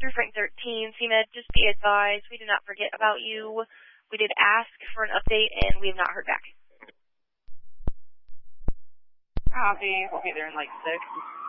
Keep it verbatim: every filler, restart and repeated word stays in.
through Frank thirteen. C M E D, just be advised, we did not forget about you. We did ask for an update, and we have not heard back. Copy. We'll be there in like six.